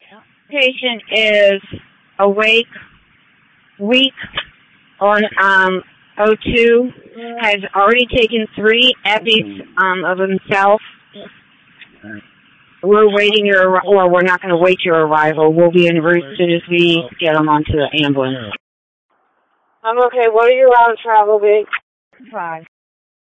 Patient is awake, weak on O2, has already taken 3 epics of himself. We're waiting we're not going to wait your arrival. We'll be en route as soon as we get him onto the ambulance. I'm okay. What are your route of travel, Big? 5.